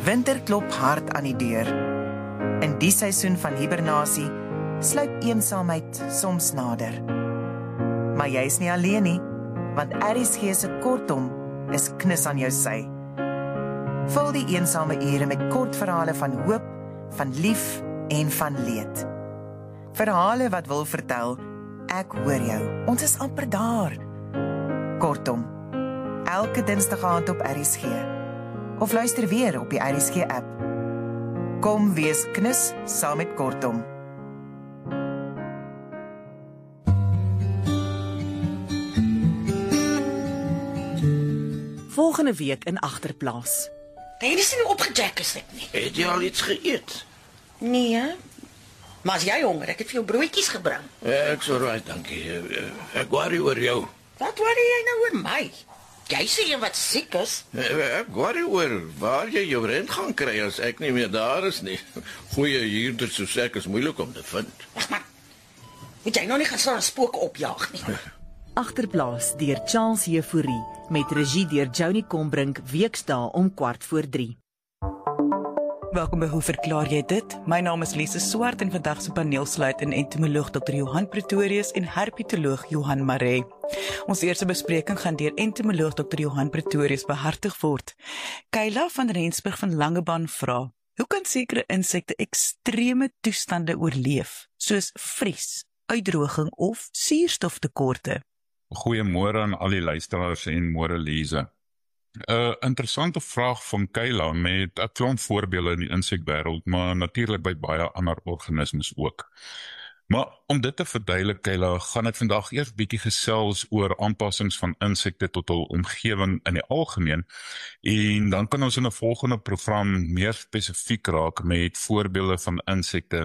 Winter klop hard aan die deur. In die seisoen van hibernasie sluip eensaamheid soms nader. Maar jy is nie alleen nie, want RSG se kortom is knus aan jou sy. Vul die eensame ure met kortverhale van hoop, van lief en van leed. Verhale wat wil vertel, ek hoor jou, ons is amper daar. Kortom, elke dinsdag aand op RSG. Of luister weer op die RSG app. Kom wees knus saam met Kortom. Volgende week in Agterplaas. Nee, dis nie opgejack is ek nie. Het jy al iets geëet? Nee. Maar as jy honger, ek het vir jou broodjies gebring. Ek's alright, dankie. Ek worry oor jou. Wat worry jy nou oor my? Jy sê jy wat siek is. Ek worry oor waar jy jou rent gaan kry as ek nie meer daar is nie. Goeie huurders soos ek is moeilik om te vind. Wag maar. Moet jy nou nie gaan staan en spooke opjaag nie. Agterplaas deur Charles Jefouri met regie deur Johnny Combrink weksdae om 2:15. Welkom by Hoe verklaar jy dit? My naam is Lise Swart en vandag se paneel sluit in entomoloog Dr. Johan Pretorius en herpetoloog Johan Maree. Ons eerste bespreking gaan deur entomoloog Dr. Johan Pretorius behartig word. Kayla van Rensburg van Langebaan vra: hoe kan sekere insekte ekstreme toestande oorleef, soos vries, uitdroging of suurstoftekorte? Goeiemôre aan al die luisteraars en môre Lise. 'n Interessante vraag van Kayla met 'n klomp voorbeelde in die insekwêreld, maar natuurlik by baie ander organismes ook. Maar om dit te verduidelik, Kayla, gaan ek vandag eers bietjie gesels oor aanpassings van insekte tot hul omgewing in die algemeen, en dan kan ons in 'n volgende program meer spesifiek raak met voorbeelde van insekte